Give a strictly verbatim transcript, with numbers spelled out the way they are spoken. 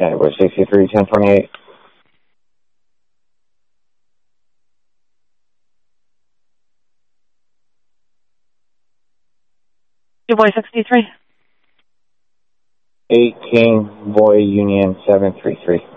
Yeah, it was sixty-three, ten twenty-eight. Du Bois sixty-three. eighteen, Boy Union seven three three.